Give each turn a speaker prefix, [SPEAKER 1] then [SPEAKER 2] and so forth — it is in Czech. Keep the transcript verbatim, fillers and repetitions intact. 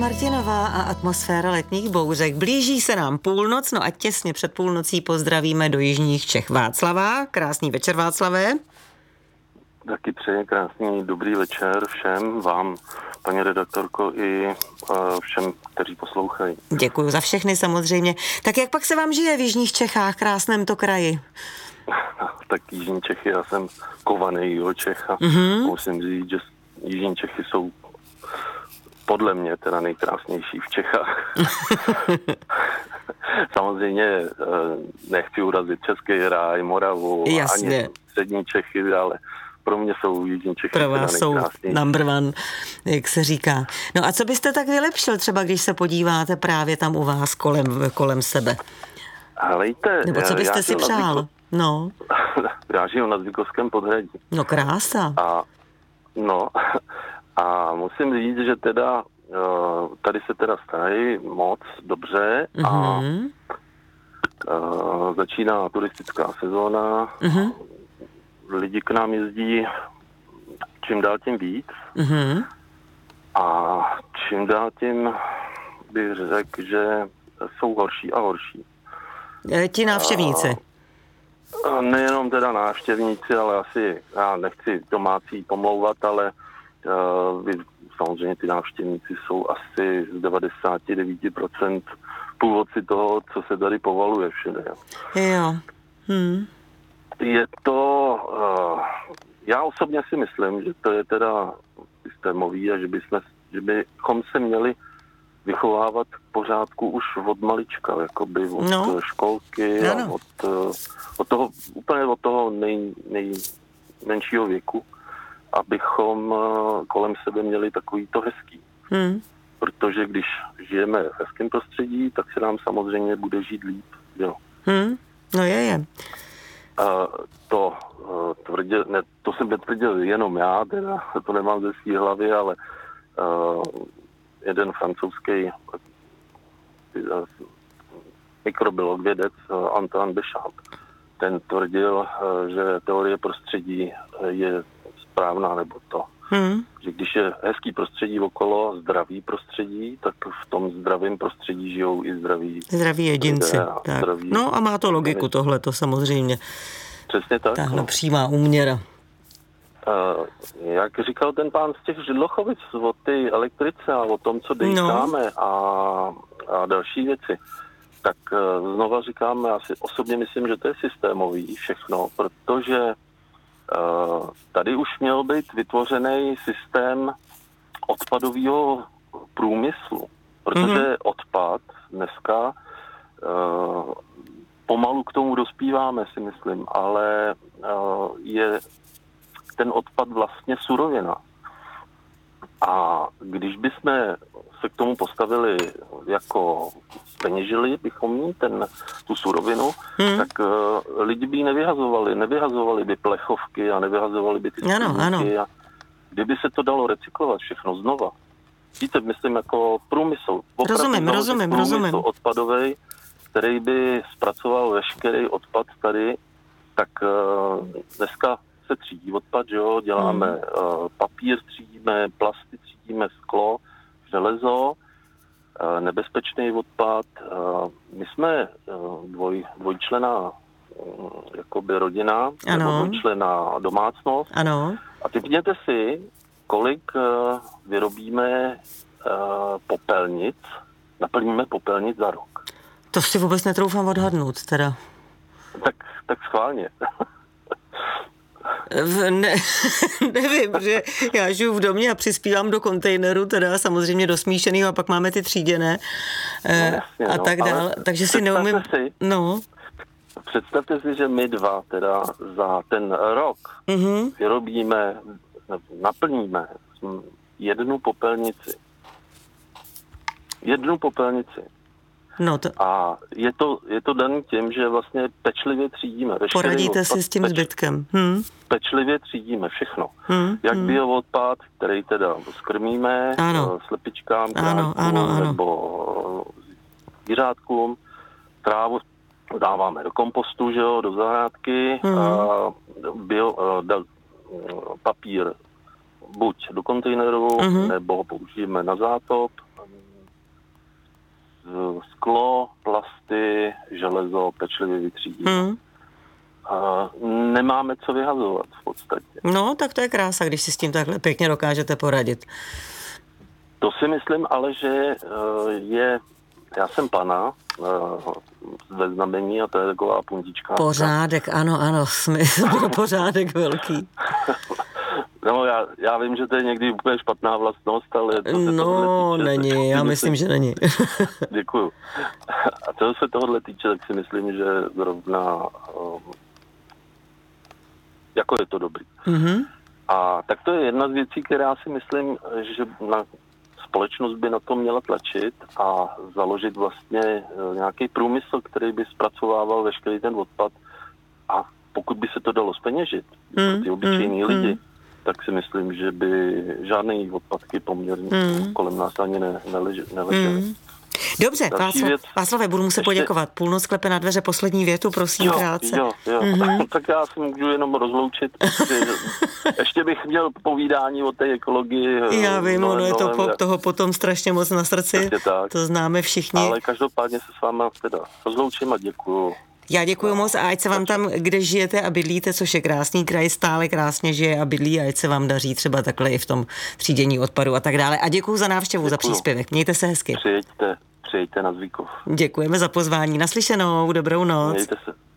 [SPEAKER 1] Martinová a atmosféra letních bouřek. Blíží se nám půlnoc, no a těsně před půlnocí pozdravíme do jižních Čech Václava. Krásný večer, Václavé.
[SPEAKER 2] Taky přeji krásný dobrý večer všem vám, paní redaktorko, i uh, všem, kteří poslouchají.
[SPEAKER 1] Děkuji za všechny samozřejmě. Tak jak pak se vám žije v jižních Čechách, krásném to kraji?
[SPEAKER 2] Tak jižní Čechy, já jsem kovaný Jihočech a mm-hmm. musím říct, že jižní Čechy jsou podle mě teda nejkrásnější v Čechách. Samozřejmě nechci urazit Český ráj, Moravu,
[SPEAKER 1] Jasně.
[SPEAKER 2] ani střední Čechy, ale pro mě jsou jižní Čechy
[SPEAKER 1] pro vás jsou number one, jak se říká. No a co byste tak vylepšil třeba, když se podíváte právě tam u vás kolem, kolem sebe?
[SPEAKER 2] Helejte,
[SPEAKER 1] nebo co byste si přál? Zvyko... No.
[SPEAKER 2] Já žiju na Zvykovském podhradí.
[SPEAKER 1] No krása.
[SPEAKER 2] A no... A musím říct, že teda tady se teda starají moc dobře a mm-hmm. začíná turistická sezóna. Mm-hmm. Lidi k nám jezdí čím dál tím víc. Mm-hmm. A čím dál tím bych řekl, že jsou horší a horší.
[SPEAKER 1] Ti návštěvníci.
[SPEAKER 2] A nejenom teda návštěvníci, ale asi, já nechci domácí pomlouvat, ale Uh, samozřejmě ty návštěvníci jsou asi z devadesát devět procent původci toho, co se tady povaluje všude.
[SPEAKER 1] Jo. Hmm.
[SPEAKER 2] Je to, uh, já osobně si myslím, že to je teda systémový a že, bychom, že bychom se měli vychovávat k pořádku už od malička, jakoby od no. školky a od, od toho, úplně od toho nej, nejmenšího věku, abychom kolem sebe měli takový to hezký. Hmm. Protože když žijeme v hezkém prostředí, tak se nám samozřejmě bude žít líp. Jo.
[SPEAKER 1] Hmm. No je, je.
[SPEAKER 2] A to, tvrdě, ne, to jsem netvrdil jenom já, teda, to nemám ze svý hlavy, ale uh, jeden francouzský uh, mikrobiolog, vědec uh, Antoine Béchamp, ten tvrdil, uh, že teorie prostředí je správná, nebo to. Hmm. Že když je hezký prostředí okolo, zdravý prostředí, tak v tom zdravém prostředí žijou i zdraví
[SPEAKER 1] zdraví jedinci. Tak. Zdraví no a má to logiku tohleto samozřejmě.
[SPEAKER 2] Přesně tak.
[SPEAKER 1] Tahle no. přímá úměra.
[SPEAKER 2] Uh, jak říkal ten pán z těch Židlochovic o ty elektrice a o tom, co dejkáme no. a, a další věci, tak uh, znova říkáme, já si osobně myslím, že to je systémový všechno, protože Uh, tady už měl být vytvořený systém odpadového průmyslu, protože mm-hmm. odpad dneska uh, pomalu k tomu dospíváme, si myslím, ale uh, je ten odpad vlastně surovina. A když bychom se k tomu postavili jako peněžili, bychom mít ten, tu surovinu, hmm. tak uh, lidi by ji nevyhazovali. Nevyhazovali by plechovky a nevyhazovali by ty skříňky. A kdyby se to dalo recyklovat všechno znova. Víte, myslím jako průmysl.
[SPEAKER 1] Rozumím, rozumím,
[SPEAKER 2] průmysl
[SPEAKER 1] rozumím.
[SPEAKER 2] odpadovej, který by zpracoval veškerý odpad tady, tak uh, dneska se třídí odpad, že jo, děláme hmm. uh, papír, třídíme, plasty, třídíme sklo, železo, uh, nebezpečný odpad. Uh, my jsme uh, dvoj, dvojčlená uh, jakoby rodina,
[SPEAKER 1] ano.
[SPEAKER 2] nebo dvojčlená domácnost.
[SPEAKER 1] Ano.
[SPEAKER 2] A typněte si, kolik uh, vyrobíme uh, popelnic, naplníme popelnic za rok.
[SPEAKER 1] To si vůbec netroufám odhadnout, teda.
[SPEAKER 2] Tak, tak schválně.
[SPEAKER 1] Ne, nevím, protože já žiju v domě a přispívám do kontejneru, teda samozřejmě do smíšeného a pak máme ty tříděné no, jasně, a no, tak dále, takže si neumím... Si,
[SPEAKER 2] no. Představte si, že my dva teda za ten rok mm-hmm. vyrobíme, naplníme jednu popelnici. Jednu popelnici.
[SPEAKER 1] No to...
[SPEAKER 2] A je to, je to daný tím, že vlastně pečlivě třídíme.
[SPEAKER 1] Poradíte
[SPEAKER 2] odpad,
[SPEAKER 1] si s tím
[SPEAKER 2] peč,
[SPEAKER 1] zbytkem. Hmm.
[SPEAKER 2] Pečlivě třídíme všechno.
[SPEAKER 1] Hmm.
[SPEAKER 2] Jak
[SPEAKER 1] hmm.
[SPEAKER 2] bioodpad, který teda skrmíme
[SPEAKER 1] ano.
[SPEAKER 2] slepičkám,
[SPEAKER 1] ano, ano, ano.
[SPEAKER 2] nebo zvířátkům, trávu dáváme do kompostu, že jo, do zahrádky, hmm. a bio, da, papír buď do kontejneru, hmm. nebo ho použijeme na zátop, sklo, plasty, železo pečlivě vytřídíme. Hmm. A nemáme co vyhazovat v podstatě.
[SPEAKER 1] No, tak to je krása, když si s tím takhle pěkně dokážete poradit.
[SPEAKER 2] To si myslím ale, že je, já jsem pana ve znamení a to je taková puntička.
[SPEAKER 1] Pořádek, ano, ano, smysl, pořádek velký.
[SPEAKER 2] No, já, já vím, že to je někdy úplně špatná vlastnost, ale... To se
[SPEAKER 1] no,
[SPEAKER 2] týče,
[SPEAKER 1] není, já myslím, myslím, že není.
[SPEAKER 2] Děkuju. A co se tohohle týče, tak si myslím, že zrovna um, jako je to dobrý. Mm-hmm. A tak to je jedna z věcí, která si myslím, že na společnost by na to měla tlačit a založit vlastně nějaký průmysl, který by zpracovával veškerý ten odpad a pokud by se to dalo zpeněžit mm, pro ty obyčejní mm, lidi, mm. tak si myslím, že by žádné odpadky poměrně mm. kolem nás ani ne, neležely. Mm.
[SPEAKER 1] Dobře, Václav, Václave, budu muset ještě... poděkovat. Půlnoc klepe na dveře, poslední větu, prosím,
[SPEAKER 2] jo,
[SPEAKER 1] krátce.
[SPEAKER 2] Jo, jo, mm-hmm. Tak já si můžu jenom rozloučit. Ještě bych měl povídání o té ekologii.
[SPEAKER 1] Já vím, no, ono je to po, toho potom strašně moc na srdci, to známe všichni.
[SPEAKER 2] Ale každopádně se s váma teda rozloučím a děkuju.
[SPEAKER 1] Já děkuji moc a ať se vám tam, kde žijete a bydlíte, což je krásný kraj, stále krásně žije a bydlí a ať se vám daří třeba takhle i v tom třídění odpadu a tak dále. A děkuji za návštěvu, děkuju. Za příspěvek. Mějte se hezky.
[SPEAKER 2] Přijeďte, přijeďte na Zvíkov.
[SPEAKER 1] Děkujeme za pozvání. Naslyšenou, dobrou noc.
[SPEAKER 2] Mějte se.